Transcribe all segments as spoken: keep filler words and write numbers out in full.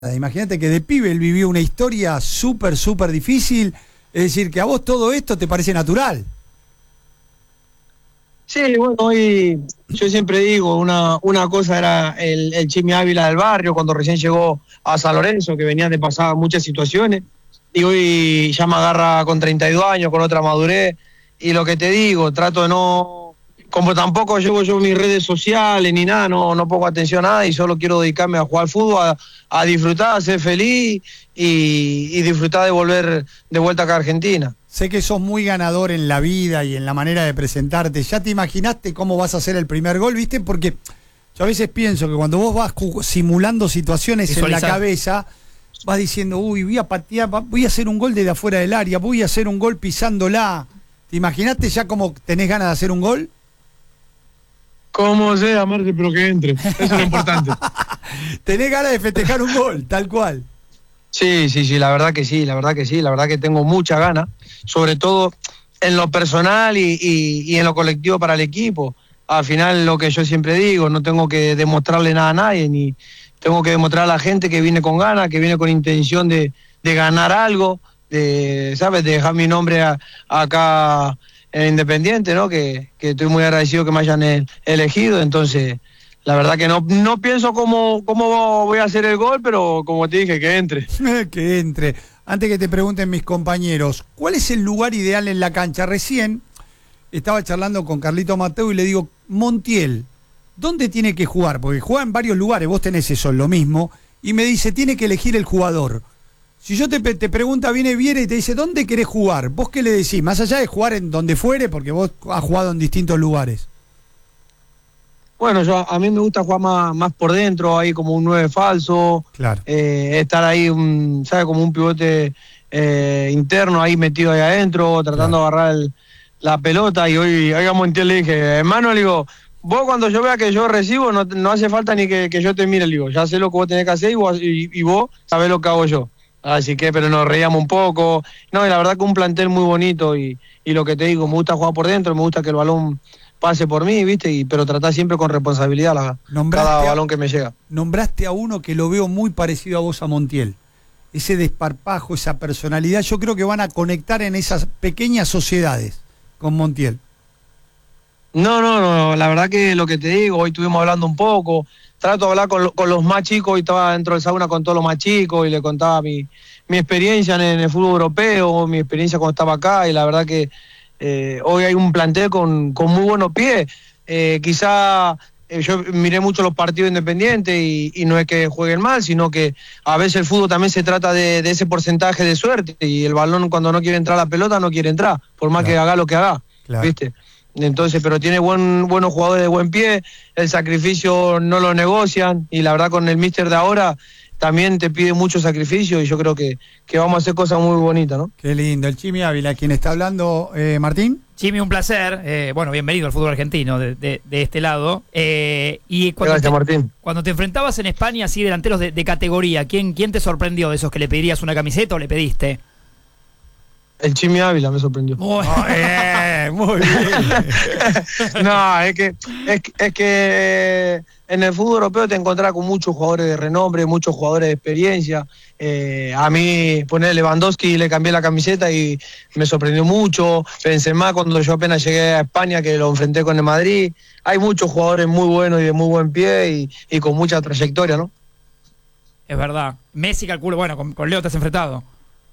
Imagínate que de pibe él vivió una historia súper, súper difícil. Es decir, que a vos todo esto te parece natural. Sí, bueno, hoy yo siempre digo, una, una cosa era el, el Chimi Ávila del barrio, cuando recién llegó a San Lorenzo, que venía de pasar muchas situaciones, y hoy ya me agarra con treinta y dos años, con otra madurez, y lo que te digo, trato de no... Como tampoco llevo yo mis redes sociales ni nada, no, no pongo atención a nada y solo quiero dedicarme a jugar al fútbol, a, a disfrutar, a ser feliz y, y disfrutar de volver de vuelta acá a Argentina. Sé que sos muy ganador en la vida y en la manera de presentarte. ¿Ya te imaginaste cómo vas a hacer el primer gol, viste? Porque yo a veces pienso que cuando vos vas simulando situaciones Visualizar. en la cabeza, vas diciendo, uy, voy a patear, voy a hacer un gol desde afuera del área, voy a hacer un gol pisándola. ¿Te imaginaste ya cómo tenés ganas de hacer un gol? Como sea, Marce, pero que entre. Eso es lo importante. Tenés ganas de festejar un gol, tal cual. Sí, sí, sí, la verdad que sí, la verdad que sí, la verdad que tengo mucha ganas, sobre todo en lo personal y, y, y en lo colectivo para el equipo. Al final, lo que yo siempre digo, no tengo que demostrarle nada a nadie, ni tengo que demostrar a la gente que viene con ganas, que viene con intención de, de ganar algo, de, ¿sabes?, de dejar mi nombre a, acá en Independiente, ¿no? Que, que estoy muy agradecido que me hayan el, elegido, entonces la verdad que no, no pienso cómo, cómo voy a hacer el gol, pero como te dije, que entre. Que entre. Antes que te pregunten mis compañeros, ¿cuál es el lugar ideal en la cancha? Recién estaba charlando con Carlito Mateo y le digo, Montiel, ¿dónde tiene que jugar? Porque juega en varios lugares, vos tenés eso, lo mismo, y me dice, tiene que elegir el jugador. Si yo te, te pregunta, viene Viera y te dice, ¿dónde querés jugar? ¿Vos qué le decís? Más allá de jugar en donde fuere, porque vos has jugado en distintos lugares. Bueno, yo a mí me gusta jugar más, más por dentro, ahí como un nueve falso. Claro. Eh, estar ahí, un, ¿sabes? Como un pivote eh, interno ahí metido ahí adentro, tratando claro. de agarrar el, la pelota. Y hoy, hoy a Montiel le dije, hermano, le digo, vos cuando yo vea que yo recibo, no, no hace falta ni que, que yo te mire, le digo, ya sé lo que vos tenés que hacer y vos, y, y vos sabés lo que hago yo. Así que, pero nos reíamos un poco. No, y la verdad que un plantel muy bonito y, y lo que te digo, me gusta jugar por dentro, me gusta que el balón pase por mí, ¿viste? Y, pero tratar siempre con responsabilidad la, cada balón que me llega. Nombraste a uno que lo veo muy parecido a vos, a Montiel. Ese desparpajo, esa personalidad, yo creo que van a conectar en esas pequeñas sociedades con Montiel. No, no, no, la verdad que lo que te digo, hoy estuvimos hablando un poco, trato de hablar con, con los más chicos, hoy estaba dentro del sauna con todos los más chicos y le contaba mi, mi experiencia en, en el fútbol europeo, mi experiencia cuando estaba acá y la verdad que eh, hoy hay un plantel con, con muy buenos pies. Eh, quizá eh, yo miré mucho los partidos independientes y, y no es que jueguen mal, sino que a veces el fútbol también se trata de, de ese porcentaje de suerte y el balón cuando no quiere entrar a la pelota no quiere entrar, por más claro. que haga lo que haga, claro. ¿viste? Entonces, pero tiene buen, buenos jugadores de buen pie, el sacrificio no lo negocian y la verdad con el míster de ahora también te pide mucho sacrificio y yo creo que, que vamos a hacer cosas muy bonitas, ¿no? Qué lindo, el Chimi Ávila, quien está hablando, eh, Martín. Chimi, un placer, eh, bueno, bienvenido al fútbol argentino de, de, de este lado. Eh, y cuando Gracias, te, Martín. Cuando te enfrentabas en España, así delanteros de, de categoría, ¿quién, ¿quién te sorprendió de esos que le pedirías una camiseta o le pediste? El Chimi Ávila me sorprendió. Muy bien, muy bien. No, es que, es, es que en el fútbol europeo te encontrás con muchos jugadores de renombre, muchos jugadores de experiencia. Eh, a mí, poner Lewandowski, le cambié la camiseta y me sorprendió mucho. Benzema, cuando yo apenas llegué a España, que lo enfrenté con el Madrid. Hay muchos jugadores muy buenos y de muy buen pie y, y con mucha trayectoria, ¿no? Es verdad. Messi, calculo, bueno, con, con Leo te has enfrentado.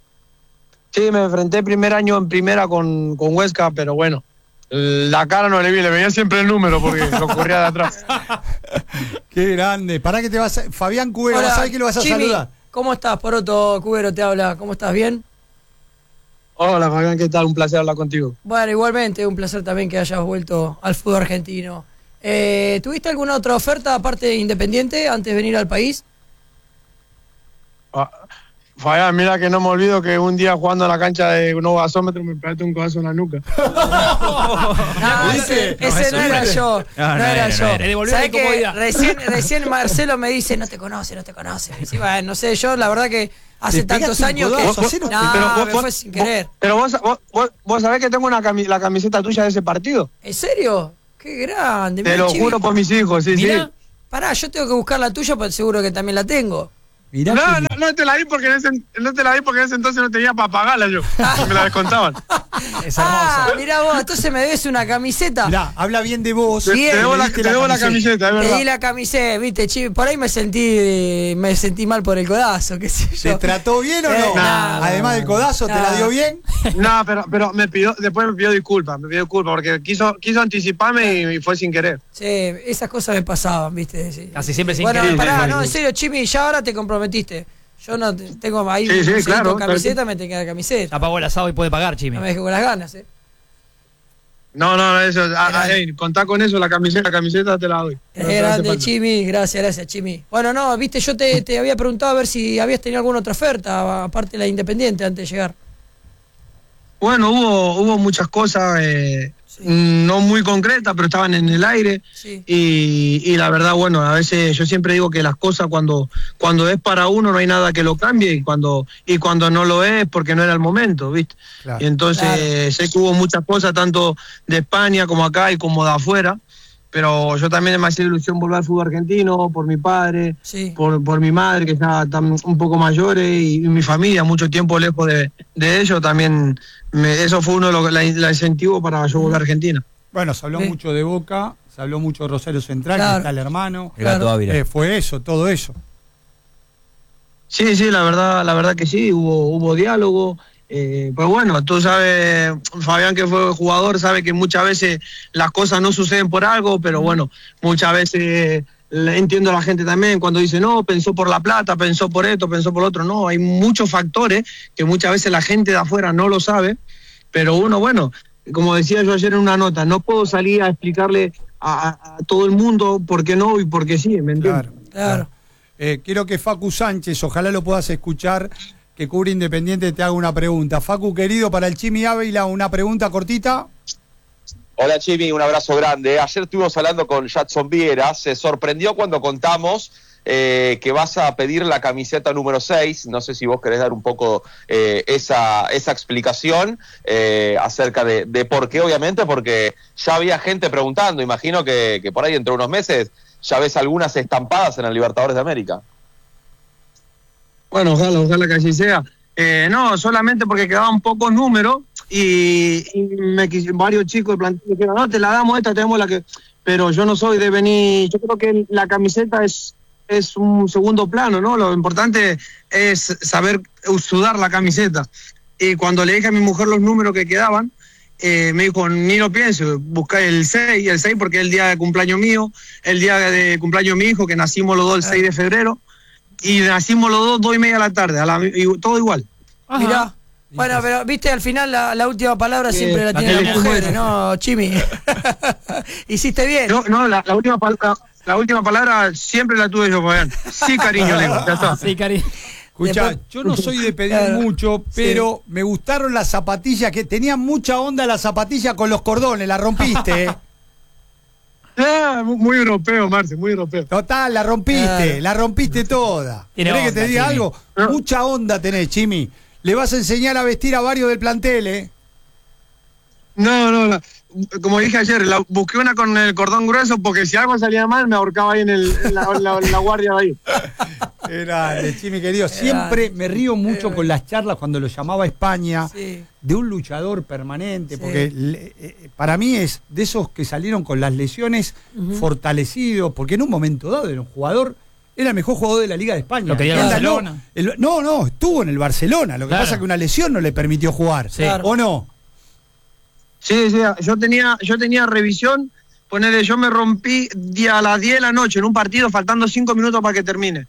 Sí, me enfrenté primer año en primera con, con Huesca, pero bueno, la cara no le vi, le veía siempre el número porque lo corría de atrás. Qué grande. ¿Para qué te vas a... Fabián Cubero, Hola, ¿sabes que lo vas a Chimi, saludar? ¿Cómo estás, Poroto? Cubero te habla. ¿Cómo estás? ¿Bien? Hola, Fabián, ¿qué tal? Un placer hablar contigo. Bueno, igualmente, un placer también que hayas vuelto al fútbol argentino. Eh, ¿Tuviste alguna otra oferta aparte de Independiente antes de venir al país? Ah. Fabián, mira que no me olvido que un día jugando en la cancha de un gasómetro me pegaste un codazo en la nuca. No, ese, ese no era yo. No, no era yo. ¿Sabés que recién, recién Marcelo me dice, no te conoce, no te conoce? Sí, bueno, no sé, yo la verdad que hace tantos años que... Vos, no, pero vos, me vos, fue sin querer. Vos, pero vos, vos, vos, vos sabés que tengo una cami la camiseta tuya de ese partido. ¿En serio? Qué grande. Te lo juro por mis hijos, sí, Mirá, sí. Pará, yo tengo que buscar la tuya, porque seguro que también la tengo. Mirá no, que... no, no te la di porque en ese, no te la di porque en ese entonces no tenía para pagarla yo. Me la descontaban. Es Ah, hermoso. mirá vos, entonces me debes una camiseta. Mirá, habla bien de vos. Te, Bien, te debo, le la, diste te debo la camiseta, es Te verdad. di la camiseta, viste, Chibi. Por ahí me sentí me sentí mal por el codazo, qué sé ¿Te yo. trató bien o Eh, no? nah, Además del codazo, ¿te nah. la dio bien? No, pero, pero me pidió, después me pidió disculpas, me pidió disculpas porque quiso, quiso anticiparme y, y fue sin querer. Sí, esas cosas me pasaban, viste. Sí. Casi siempre sin Bueno, querer. pará, Sí, no, sí. en serio, Chimi, ya ahora te comprometiste. Yo no te- tengo ahí Sí, sí, un claro, con camiseta, me tengo que dar camiseta. Ya pagó el asado y puede pagar, Chimi. No me dejes con las ganas, eh. No, no, no, eso, ah, ah, hey, contá con eso, la camiseta, la camiseta te la doy. No, Es no hace grande, falta. Chimi, gracias, gracias, Chimi. Bueno, no, viste, yo te, te había preguntado a ver si habías tenido alguna otra oferta, aparte de la Independiente, antes de llegar. Bueno, hubo, hubo muchas cosas, eh, Sí. no muy concretas, pero estaban en el aire. Sí. Y, y la verdad, bueno, a veces yo siempre digo que las cosas cuando, cuando es para uno no hay nada que lo cambie y cuando, y cuando no lo es porque no era el momento, ¿viste? Claro. Y entonces Claro. eh, sé que hubo muchas cosas, tanto de España como acá y como de afuera, pero yo también me hacía ilusión volver al fútbol argentino por mi padre, Sí. por, por mi madre que está tan- un poco mayores y, y mi familia, mucho tiempo lejos de, de ellos, también me- eso fue uno de los la, la incentivo para yo volver a Argentina. Bueno, se habló Sí. mucho de Boca, se habló mucho de Rosario Central, Claro. que está el hermano. El Gato Claro. Ávila. Eh, fue eso, todo eso. Sí, sí, la verdad, la verdad que sí, hubo, hubo diálogo. Eh, pues bueno, tú sabes, Fabián que fue jugador, sabe que muchas veces las cosas no suceden por algo, pero bueno, muchas veces le entiendo a la gente también cuando dice, no, pensó por la plata, pensó por esto, pensó por lo otro. No, hay muchos factores que muchas veces la gente de afuera no lo sabe, pero uno, bueno, como decía yo ayer en una nota, no puedo salir a explicarle a, a- a todo el mundo por qué no y por qué sí, ¿me entiendes? Claro. Claro. Eh, quiero que Facu Sánchez, ojalá lo puedas escuchar, que cubre Independiente, te haga una pregunta. Facu, querido, para el Chimi Ávila, una pregunta cortita. Hola Chimi, un abrazo grande. Ayer estuvimos hablando con Jadson Viera, se sorprendió cuando contamos eh, que vas a pedir la camiseta número seis, no sé si vos querés dar un poco eh, esa, esa explicación eh, acerca de, de por qué, obviamente, porque ya había gente preguntando, imagino que, que por ahí dentro de unos meses ya ves algunas estampadas en el Libertadores de América. Bueno, ojalá, ojalá que así sea. Eh, no, solamente porque quedaban pocos números y, y me quis- varios chicos del plantel dijeron, no, te la damos esta, tenemos la que... Pero yo no soy de venir, yo creo que la camiseta es, es un segundo plano, ¿no? Lo importante es saber sudar la camiseta. Y cuando le dije a mi mujer los números que quedaban, eh, me dijo, ni lo pienso, busqué el seis, el seis porque es el día de cumpleaños mío, el día de cumpleaños de mi hijo, que nacimos los dos el seis de febrero, y nacimos los dos, dos y media de la tarde, a la, y todo igual. Ajá. Mirá. Bueno, pero viste, al final la, la última palabra Sí, siempre la la tienen que las le mujeres, fuera. ¿no, Chimi? Hiciste bien. No, no, la, la última palabra, la última palabra siempre la tuve yo, Fabián. Sí, cariño, le digo, ya está. Sí, cari. Escucha, Después- yo no soy de pedir Claro. mucho, pero me gustaron las zapatillas, que tenían mucha onda las zapatillas con los cordones, la rompiste. ¿eh? Ah, mu- muy europeo, Marce, muy europeo. Total, la rompiste, Claro. la rompiste toda. Tiene ¿Querés que onda, te diga Chimi. algo? No. Mucha onda tenés, Chimi. Le vas a enseñar a vestir a varios del plantel, ¿eh? No, no, la- como dije ayer, la, busqué una con el cordón grueso porque si algo salía mal me ahorcaba ahí en, el, en la, en la- en la guardia de ahí. Grande, Chimi, querido. Siempre me río mucho con las charlas cuando lo llamaba a España, Sí. de un luchador permanente, Sí. porque le- eh, para mí es de esos que salieron con las lesiones fortalecidos, porque en un momento dado era un jugador, era el mejor jugador de la Liga de España. Lo quería el Anda, Barcelona. No, el- no, no, estuvo en el Barcelona. Lo que Claro. pasa es que una lesión no le permitió jugar. Sí. ¿O no? Sí, sí, yo tenía, yo tenía revisión, ponele, yo me rompí día a las diez de la noche en un partido faltando cinco minutos para que termine.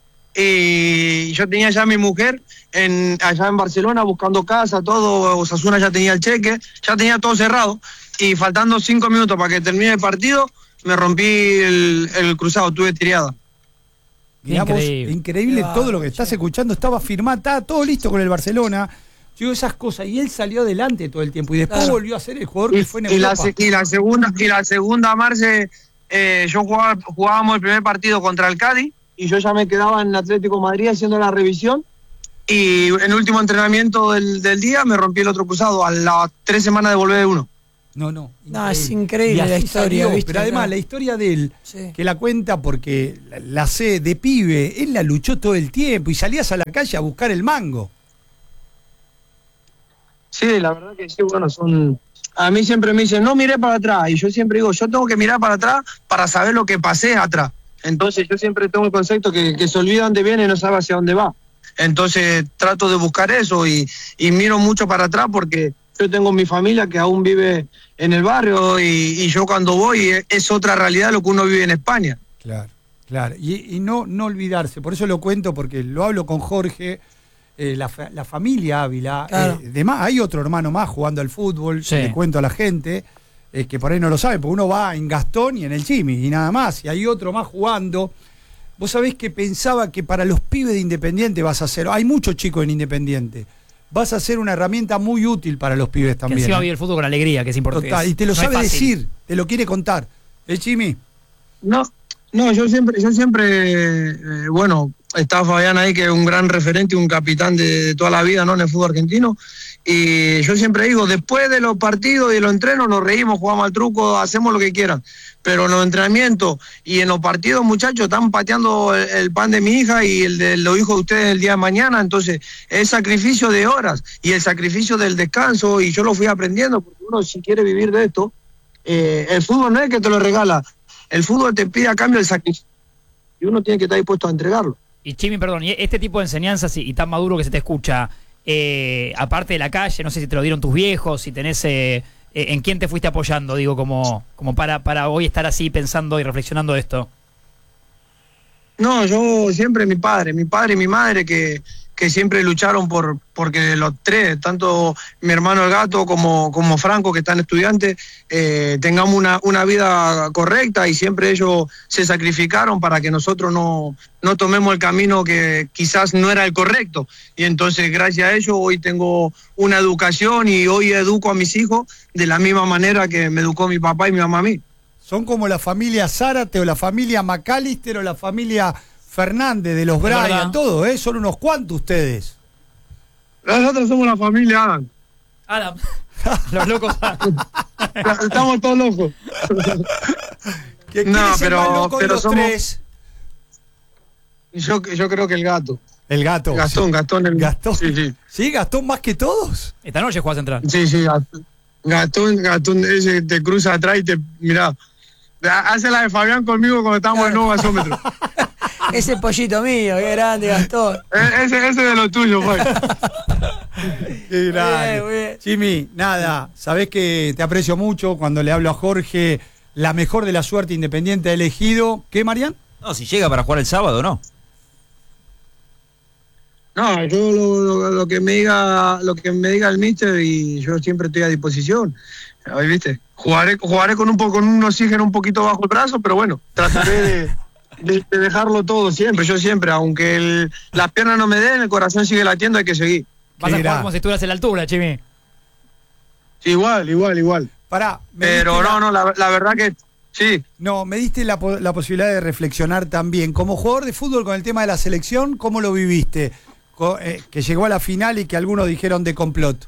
Y yo tenía ya a mi mujer en, allá en Barcelona buscando casa, todo, Osasuna ya tenía el cheque, ya tenía todo cerrado. Y faltando cinco minutos para que termine el partido, me rompí el, el cruzado, tuve tiriada. Mirá vos, Increíble. increíble Qué todo lo que bárbaro, estás che. escuchando. Estaba firmado, estaba todo listo con el Barcelona. Yo digo esas cosas. Y él salió adelante todo el tiempo. Y después Claro. volvió a ser el jugador que Y, fue en y la, Europa. se- y la segunda, y la segunda, Marce, eh, yo jugaba, jugábamos el primer partido contra el Cádiz y yo ya me quedaba en Atlético de Madrid haciendo la revisión y en el último entrenamiento del, del día me rompí el otro cruzado a las tres semanas de volver de uno. No, no. No, es increíble la historia. Salió, pero además acá. La historia de él, sí. que la cuenta porque la, la sé de pibe, él la luchó todo el tiempo y salías a la calle a buscar el mango. Sí, la verdad que sí, bueno, son... A mí siempre me dicen, no miré para atrás, y yo siempre digo, yo tengo que mirar para atrás para saber lo que pasé atrás. Entonces yo siempre tengo el concepto que, que se olvida dónde viene y no sabe hacia dónde va. Entonces trato de buscar eso y, y miro mucho para atrás porque yo tengo mi familia que aún vive en el barrio y, y yo cuando voy es, es otra realidad lo que uno vive en España. Claro, claro. Y, y no, no olvidarse, por eso lo cuento, porque lo hablo con Jorge. Eh, la, la familia Ávila, claro. eh, de más, hay otro hermano más jugando al fútbol, sí. le cuento a la gente, eh, que por ahí no lo saben, porque uno va en Gastón y en el Chimi, y nada más, y hay otro más jugando. Vos sabés que pensaba que para los pibes de Independiente vas a hacer, hay muchos chicos en Independiente, vas a ser una herramienta muy útil para los pibes también. Que encima ¿eh? vive el fútbol con alegría, que es importante. Total, y te lo no sabe decir, te lo quiere contar. ¿Eh, Chimi? No, no, yo siempre, yo siempre, eh, bueno... Está Fabián ahí, que es un gran referente y un capitán de, de toda la vida, ¿no?, en el fútbol argentino. Y yo siempre digo, después de los partidos y de los entrenos nos reímos, jugamos al truco, hacemos lo que quieran. Pero en los entrenamientos y en los partidos, muchachos, están pateando el, el pan de mi hija y el de los hijos de ustedes el día de mañana. Entonces, es sacrificio de horas y el sacrificio del descanso. Y yo lo fui aprendiendo, porque uno, si quiere vivir de esto, eh, el fútbol no es que te lo regala. El fútbol te pide a cambio el sacrificio. Y uno tiene que estar dispuesto a entregarlo. Y Chimi, perdón, y este tipo de enseñanzas y, y tan maduro que se te escucha, eh, aparte de la calle, no sé si te lo dieron tus viejos, si tenés, eh, eh, ¿en quién te fuiste apoyando, digo, como, como para, para hoy estar así pensando y reflexionando esto? No, yo siempre mi padre, mi padre y mi madre que, que siempre lucharon por porque los tres, tanto mi hermano el Gato como, como Franco, que están estudiantes, eh, tengamos una, una vida correcta y siempre ellos se sacrificaron para que nosotros no, no tomemos el camino que quizás no era el correcto. Y entonces gracias a ellos hoy tengo una educación y hoy educo a mis hijos de la misma manera que me educó mi papá y mi mamá a mí. Son como la familia Zárate o la familia McAllister o la familia Fernández de los Bryan, todo, ¿eh? Son unos cuantos ustedes. Nosotros somos la familia Adam. Adam. Los locos Adam. Estamos todos locos. ¿Quién no, es pero, el más loco pero de los somos... tres? Yo, yo creo que el Gato. El Gato. Gastón, sí. Gastón. El... Gastón. Sí, sí. ¿Sí? ¿Gastón más que todos? Esta noche juega central. Sí, sí, Gastón. Gastón, Gastón ese te cruza atrás y te... Mirá, hace la de Fabián conmigo cuando estábamos en nuevo gasómetro. Ese pollito mío, qué grande, Gastón. Ese, ese de lo tuyo, fue. Qué grande. Bien, bien. Jimmy, nada, sabés que te aprecio mucho cuando le hablo a Jorge, la mejor de la suerte Independiente ha elegido. ¿Qué, Marián? No, si llega para jugar el sábado, ¿no? No, yo lo, lo, lo que me diga, lo que me diga el míster y yo siempre estoy a disposición. Ahí viste, jugaré, jugaré con un poco, con un oxígeno un poquito bajo el brazo, pero bueno, trataré de, de, de dejarlo todo siempre, yo siempre, aunque el, las piernas no me den, el corazón sigue latiendo, hay que seguir. Vas a jugar como si estuvieras en la altura, Chimi. Sí, igual, igual, igual. Pará, pero no, la... no, la, la verdad que sí. No, me diste la, la posibilidad de reflexionar también. Como jugador de fútbol con el tema de la selección, ¿cómo lo viviste? Eh, que llegó a la final y que algunos dijeron de complot.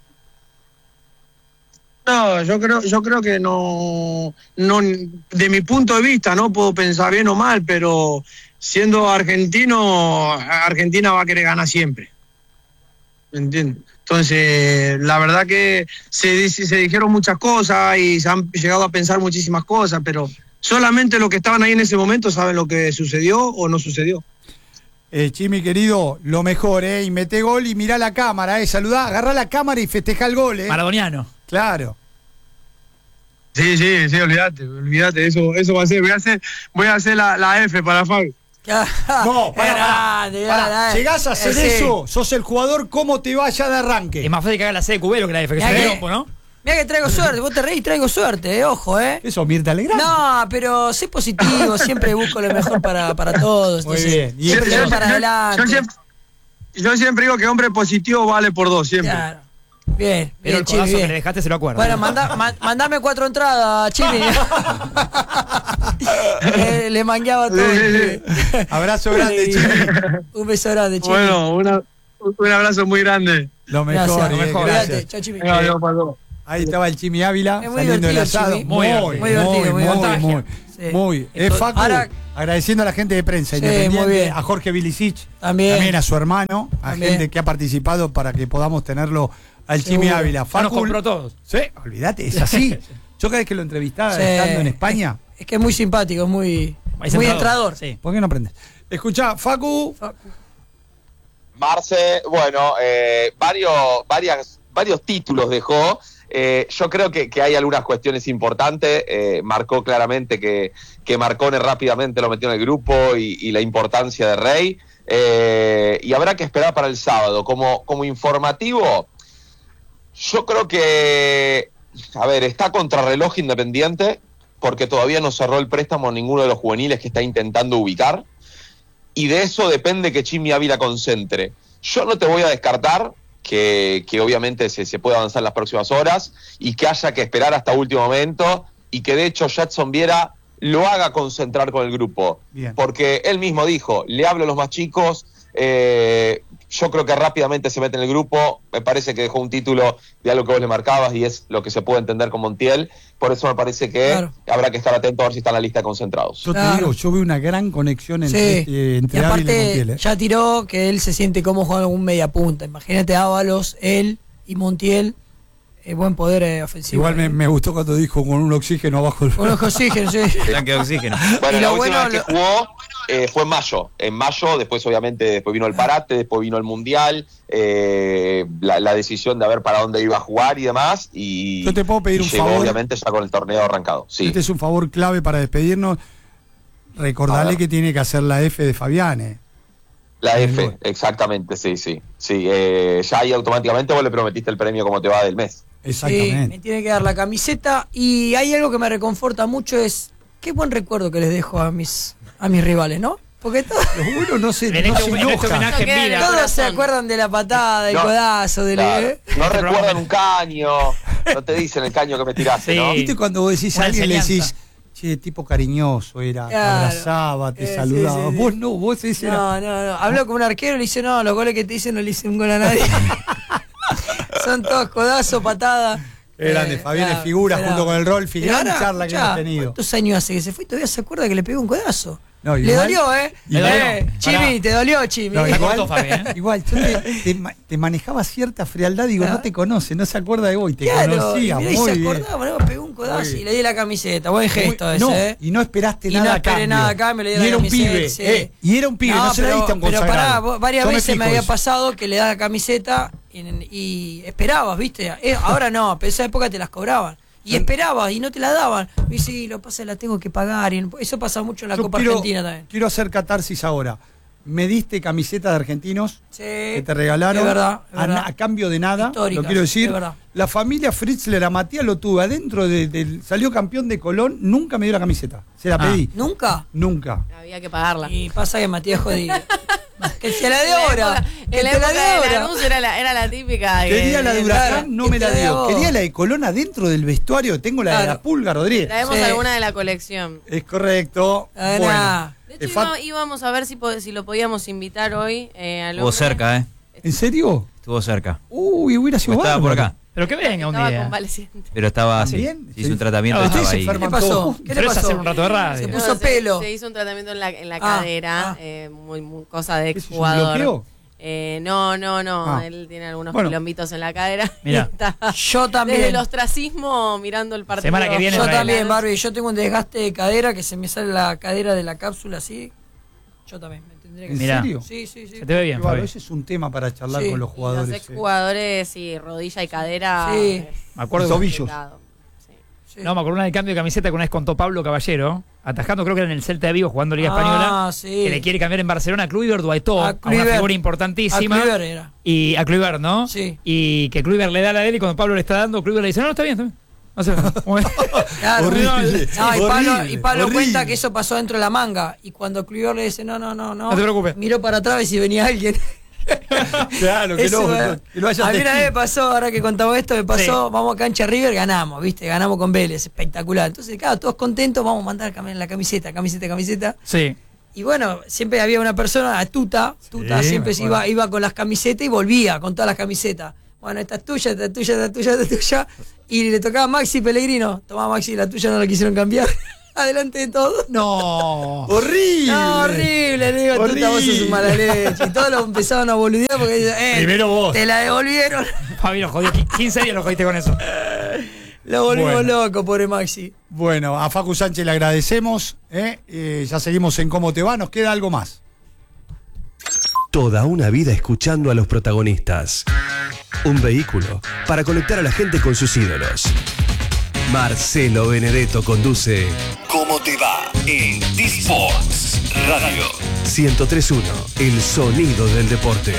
No, yo creo, yo creo que no, no, de mi punto de vista, no puedo pensar bien o mal, pero siendo argentino, Argentina va a querer ganar siempre. ¿Me entiendes? Entonces, la verdad que se, se dijeron muchas cosas y se han llegado a pensar muchísimas cosas, pero solamente los que estaban ahí en ese momento saben lo que sucedió o no sucedió. Eh, Chimi, querido, lo mejor, ¿eh? Y mete gol y mirá la cámara, ¿eh? Saludá, agarrá la cámara y festejá el gol, ¿eh? Maradoniano. Claro. Sí, sí, sí, olvídate, olvídate, eso, eso va a ser. Voy a hacer, voy a hacer la, la F para Fabio. No, para, grande, para, para. grande. Llegás a hacer eh, eso, sí. Sos el jugador, ¿cómo te vaya de arranque? Es más fácil que haga la C de Cubero que la F, que es un rompo, ¿no? Mirá que traigo suerte, vos te reís, traigo suerte, eh, ojo, eh. Eso, Mirta Legrand. No, pero sé positivo, siempre busco lo mejor para, para todos. Muy bien. Y siempre yo, yo, para yo, adelante. Yo siempre, yo siempre digo que hombre positivo vale por dos, siempre. Claro. Bien, Pero bien, el codazo Chimi, bien. que le dejaste se lo acuerdo. Bueno, manda, ma, mandame cuatro entradas, Chimi. eh, le mangueaba todo. Sí, sí. Abrazo grande, Chimi. Un beso grande, Chimi. Bueno, una, un abrazo muy grande. Lo mejor, gracias, lo mejor. Gracias. Cuídate, chao, Chimi. Venga, Dios, Ahí estaba el Chimi Ávila Es muy saliendo del divertido, asado. Chimi. Muy, Muy muy, divertido, muy muy, divertido. muy, Sí. muy. Eh, Esto- Facu, ahora- agradeciendo a la gente de prensa Sí, independiente, muy bien. a Jorge Vilicic, También. a su hermano, a También. gente que ha participado para que podamos tenerlo al Chimi Seguro. Ávila. Ya nos Facu, compró todos. sí, olvídate, es así. Yo cada vez que lo entrevistaba Sí. estando en España, Es que es muy simpático, es muy, Muy muy centrado. entrador. Sí. ¿por qué no aprendes? Escuchá, Facu, Marce, bueno, eh, varios, varias, varios títulos dejó. Eh, yo creo que, que hay algunas cuestiones importantes. Eh, marcó claramente que, que Marcone rápidamente lo metió en el grupo y, y la importancia de Rey. Eh, y habrá que esperar para el sábado. Como, como informativo, yo creo que, a ver, está contrarreloj Independiente porque todavía no cerró el préstamo ninguno de los juveniles que está intentando ubicar. Y de eso depende que Chimi Ávila concentre. Yo no te voy a descartar que, que obviamente se, se pueda avanzar en las próximas horas y que haya que esperar hasta último momento y que de hecho Jadson Viera lo haga concentrar con el grupo. Bien. Porque él mismo dijo, le hablo a los más chicos, eh, yo creo que rápidamente se mete en el grupo, me parece que dejó un título de algo que vos le marcabas y es lo que se puede entender con Montiel, por eso me parece que Claro. habrá que estar atento a ver si está en la lista de concentrados. yo Claro. te digo, yo veo una gran conexión entre, Sí. eh, entre y Ávila y aparte, Montiel. ¿eh? ya tiró que él se siente como jugando algún media punta. Imagínate Ábalos, él y Montiel, eh, buen poder eh, ofensivo. Igual me, me gustó cuando dijo con un oxígeno abajo el... Con los oxígenos, sí. Tanque de oxígeno. Bueno, Y la lo última bueno- vez que jugó eh, fue en mayo. En mayo, después obviamente después vino el parate, después vino el Mundial, eh, la, la decisión de ver para dónde iba a jugar y demás. Y, Yo te puedo pedir y un llegó, favor. obviamente ya con el torneo arrancado. Sí. Este es un favor clave para despedirnos. A Recordarle ver. que tiene que hacer la F de Fabiane. La el F, gol. exactamente, sí, sí. sí eh, ya ahí automáticamente vos le prometiste el premio como te va del mes. Sí, Exactamente. me tiene que dar la camiseta. Y hay algo que me reconforta mucho, es qué buen recuerdo que les dejo a mis, a mis rivales, ¿no? Porque todos, Uno no se, En no este, se en este enoja. homenaje en queda en el vida. corazón. todos se acuerdan de la patada, del No, codazo, del... Claro. ¿eh? No recuerdan un caño, no te dicen el caño que me tiraste, Sí. ¿no? ¿Viste cuando vos decís a Una alguien, le enseñanza. decís, che, tipo cariñoso era, te Claro. abrazaba, te Eh, sí, saludaba? sí, sí. Vos no, vos ese era... No, no, no. Habló con un arquero y le dice, no, los goles que te dicen no le hice un gol a nadie. Son todos codazos, patadas. Qué grande, Fabián es figura junto con el Rolfi, Pero gran ahora, charla que escuchá, hemos tenido. ¿cuántos años hace que se fue y todavía se acuerda que le pegó un codazo? No, Le igual- dolió, ¿eh? Le dolió. Eh, Chimi, Pará. te dolió, Chimi. No, Está igual, corto, Fabi, ¿eh? igual, yo te, te ma- te manejaba cierta frialdad, digo, Ah. no te conoce, no se acuerda de vos, y te Claro, conocía, y mirá, y muy se bien. acordaba, me pegó un codazo Muy y bien. le di la camiseta. Buen gesto Muy- ese, no, ¿eh? y no esperaste Y nada no a esperé cambio. nada a cambio, le di y la era un camiseta, pibe, sí. eh, y era un pibe, no, se la pero, diste a un pero consagrado. pará, vos- varias Yo me veces me, fijo había eso. pasado que le das la camiseta y, y esperabas, ¿viste? Eh, ahora no, pero esa época te las cobraban. Y esperabas y no te la daban. Y dice, sí, lo pasa, la tengo que pagar. Y eso pasa mucho en la Yo Copa quiero, Argentina también. Quiero hacer catarsis ahora. Me diste camisetas de argentinos Sí, que te regalaron es verdad, es a, verdad. na- a cambio de nada, Históricas, lo quiero decir. es verdad. La familia Fritzler a Matías lo tuve adentro de- del salió campeón de Colón, nunca me dio la camiseta. Se la Ah. pedí. ¿Nunca? Nunca. Había que pagarla. Y pasa que Matías jodía. Que se la En de la ahora. época- Que en la te la época de de ahora. Lanús era la, era la típica. de- Quería la de Huracán, claro, no me la que te la dio. dio. Quería la de Colón adentro del vestuario. Tengo la de Claro. la Pulga Rodríguez. Traemos Sí. alguna de la colección. Es correcto. Ah, Bueno. nah. De Eh, hecho, Fat- iba- íbamos a ver si, po- si lo podíamos invitar hoy. Eh, al Estuvo hombre. cerca, ¿eh? ¿En serio? Estuvo cerca. Uy, hubiera sido Estaba por bárbaro. acá. Pero que venga un Estaba día. convaleciente. Pero estaba así. ¿También? Hizo Sí. un tratamiento Ah, y estaba ustedes se ahí. enferman. ¿Qué pasó? todos. ¿Qué Pero le es pasó? hacer un rato de Se radio. puso se- pelo. Se, hizo un tratamiento en la, en la Ah, cadera, ah. eh, muy, muy cosa de ¿Qué es eso, un exjugador. bloqueo? Eh, no, no, no. Ah. Él tiene algunos Bueno. quilombitos en la cadera. Mirá. Y está Yo también. desde el ostracismo mirando el partido. Semana que viene Yo trae. también, Barbie. Yo tengo un desgaste de cadera que se me sale la cadera de la cápsula así. Yo también me tendría que ¿En Mirá. serio? Sí, sí, sí. Se te ve bien, Claro, Fabi. ese es un tema para charlar Sí. con los Y jugadores. los eh. exjugadores, sí, rodilla y cadera. Sí. es Me acuerdo. Tobillos. complicado. Sí. Sí. No, me acuerdo una de cambio de camiseta que una vez contó Pablo Caballero, atajando, creo que era en el Celta de Vigo jugando Liga Española, Ah, sí. que le quiere cambiar en Barcelona a Kluivert o a Eto'o, A a, una Kluivert. figura A importantísima. Kluivert era. Y a Kluivert, ¿no? Sí. Y que Kluivert le da la de él y cuando Pablo le está dando, Kluivert le dice, no, no, está bien, está bien. No sé, Claro. Horrible. No, y Pablo, horrible, y Pablo horrible. cuenta que eso pasó dentro de la manga. Y cuando Kluivert le dice, no, no, no, no. No te preocupes. Miró para atrás y si venía alguien. Claro, que Eso, no, eh, que no haya a mí una testigo. vez me pasó, ahora que contamos esto, me pasó, Sí. vamos a cancha River, ganamos, ¿viste? Ganamos con Vélez, espectacular. Entonces, claro, todos contentos, vamos a mandar cam- la camiseta, camiseta, camiseta. Sí. Y bueno, siempre había una persona, Tuta, Tuta Sí, siempre me se acuerdo. iba, iba con las camisetas y volvía con todas las camisetas. bueno, esta es tuya, esta es tuya, esta es tuya, esta es tuya. Y le tocaba a Maxi Pellegrino. Tomá, Maxi, la tuya no la quisieron cambiar. Adelante de todo. No, horrible. No, horrible, le digo, horrible. tú vos sos un mala leche. Y todos lo empezaban a boludear porque eh, primero vos. Te la devolvieron. Fabi lo jodió, quince días lo jodiste con eso. Lo volvimos Bueno. loco, pobre Maxi. Bueno, a Facu Sánchez le agradecemos. ¿eh? Eh, ya seguimos en Cómo Te Va. Nos queda algo más. Toda una vida escuchando a los protagonistas. Un vehículo para conectar a la gente con sus ídolos. Marcelo Benedetto conduce ¿Cómo te va? En D-Sports Radio ciento tres punto uno, el sonido del deporte.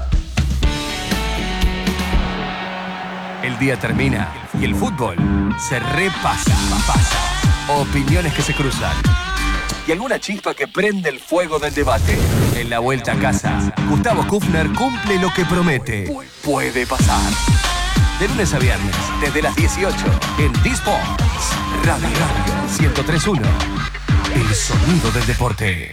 El día termina y el fútbol se repasa. Pasa. Opiniones que se cruzan. Y alguna chispa que prende el fuego del debate. En la vuelta a casa, Gustavo Kufner cumple lo que promete. Puede pasar. De lunes a viernes, desde las dieciocho, en D-Sports Radio ciento tres punto uno. El sonido del deporte.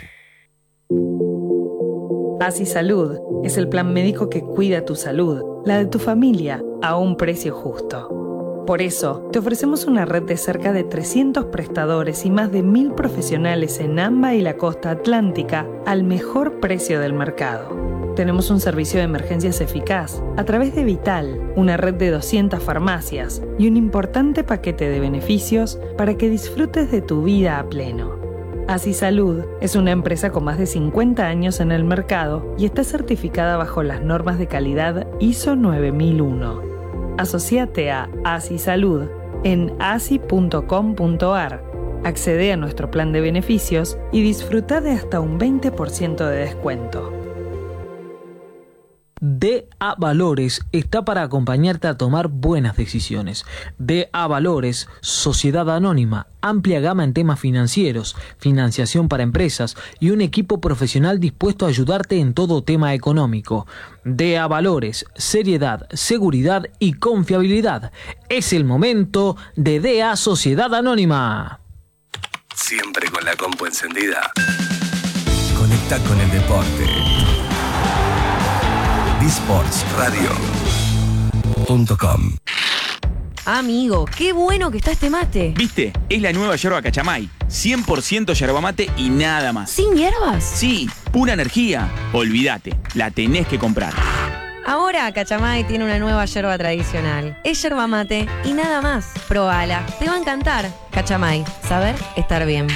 Así Salud es el plan médico que cuida tu salud, la de tu familia, a un precio justo. Por eso, te ofrecemos una red de cerca de trescientos prestadores y más de mil profesionales en AMBA y la costa atlántica al mejor precio del mercado. Tenemos un servicio de emergencias eficaz a través de Vital, una red de doscientas farmacias y un importante paquete de beneficios para que disfrutes de tu vida a pleno. Así Salud es una empresa con más de cincuenta años en el mercado y está certificada bajo las normas de calidad I S O nueve mil uno. Asociate a Así Salud en asi punto com punto ar. Accede a nuestro plan de beneficios y disfruta de hasta un veinte por ciento de descuento. D A Valores está para acompañarte a tomar buenas decisiones. D A Valores, Sociedad Anónima, amplia gama en temas financieros, financiación para empresas y un equipo profesional dispuesto a ayudarte en todo tema económico. D A Valores, seriedad, seguridad y confiabilidad. Es el momento de D A Sociedad Anónima. Siempre con la compu encendida. Conecta con el deporte. D sports radio punto com. Amigo, qué bueno que está este mate. ¿Viste? Es la nueva yerba Cachamay. cien por ciento yerba mate y nada más. ¿Sin hierbas? Sí, pura energía. Olvídate, la tenés que comprar. Ahora Cachamay tiene una nueva yerba tradicional. Es yerba mate y nada más. Probala, te va a encantar. Cachamay, saber estar bien.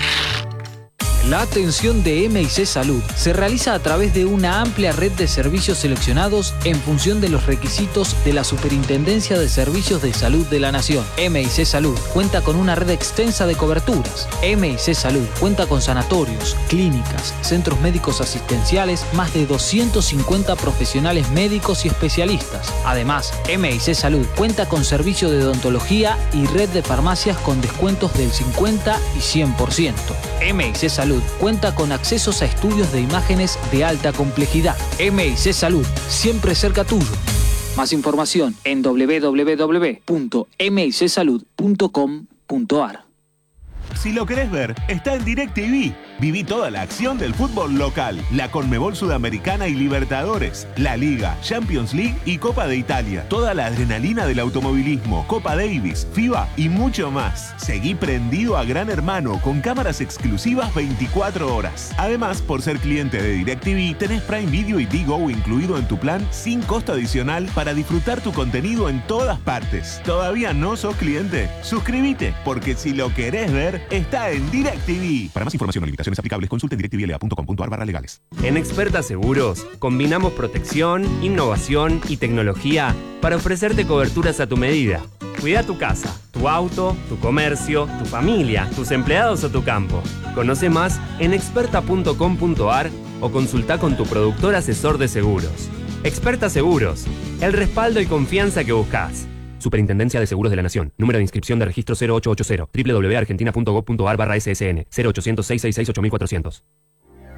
La atención de M I C Salud se realiza a través de una amplia red de servicios seleccionados en función de los requisitos de la Superintendencia de Servicios de Salud de la Nación. M I C Salud cuenta con una red extensa de coberturas. M I C Salud cuenta con sanatorios, clínicas, centros médicos asistenciales, más de doscientos cincuenta profesionales médicos y especialistas. Además, M I C Salud cuenta con servicio de odontología y red de farmacias con descuentos del cincuenta y cien por ciento. M I C Salud cuenta con accesos a estudios de imágenes de alta complejidad. M I C Salud, siempre cerca tuyo. Más información en doble u doble u doble u punto m i c salud punto com punto a r. Si lo querés ver, está en DirecTV. Viví toda la acción del fútbol local, la Conmebol Sudamericana y Libertadores, la Liga, Champions League y Copa de Italia. Toda la adrenalina del automovilismo, Copa Davis, FIBA y mucho más. Seguí prendido a Gran Hermano con cámaras exclusivas veinticuatro horas. Además, por ser cliente de DirecTV, tenés Prime Video y Digo incluido en tu plan sin costo adicional para disfrutar tu contenido en todas partes. ¿Todavía no sos cliente? Suscríbete, porque si lo querés ver, está en DirecTV. Para más información o limitaciones aplicables, consulte en directivl punto com punto a r barra legales. En Experta Seguros combinamos protección, innovación y tecnología para ofrecerte coberturas a tu medida. Cuida tu casa, tu auto, tu comercio, tu familia, tus empleados o tu campo. Conoce más en experta punto com punto a r o consulta con tu productor asesor de seguros. Experta Seguros, el respaldo y confianza que buscas. Superintendencia de Seguros de la Nación. Número de inscripción de registro cero ocho ochenta. doble u doble u doble u punto argentina punto gob punto a r barra S S N. cero ochocientos, seiscientos sesenta y seis, ocho mil cuatrocientos.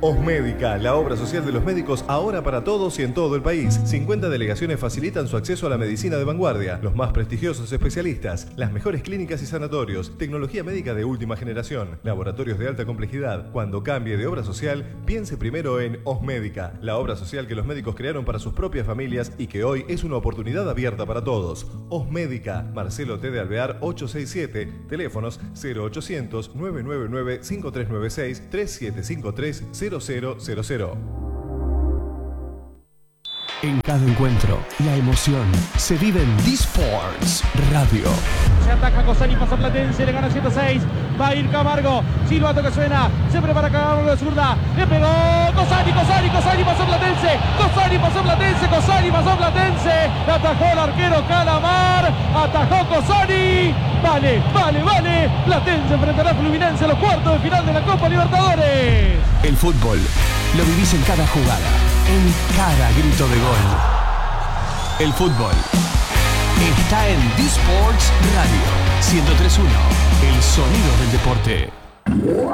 Osmédica, la obra social de los médicos ahora para todos y en todo el país. cincuenta delegaciones facilitan su acceso a la medicina de vanguardia, los más prestigiosos especialistas, las mejores clínicas y sanatorios, tecnología médica de última generación, laboratorios de alta complejidad. Cuando cambie de obra social, piense primero en Osmédica, la obra social que los médicos crearon para sus propias familias y que hoy es una oportunidad abierta para todos. Osmédica, Marcelo T. de Alvear ochocientos sesenta y siete, teléfonos cero ochocientos, nueve nueve nueve, cinco tres nueve seis, tres siete cinco tres, cero cero cero cero. En cada encuentro, la emoción se vive en D-Sports Radio. Se ataca Cosani, pasa Platense, le gana ciento seis. Va a ir Camargo. Silbato que suena. Se prepara Camargo de zurda. Le pegó Cosani, Cosani, Cosani pasó Platense. Cosani pasó Platense, Cosani pasó Platense. Atajó el arquero Calamar. Atajó Cosani. Vale, vale, vale. Platense enfrentará a Fluminense en los cuartos de final de la Copa Libertadores. El fútbol lo vivís en cada jugada, en cada grito de gol. El fútbol está en D-Sports Radio ciento tres punto uno, el sonido del deporte.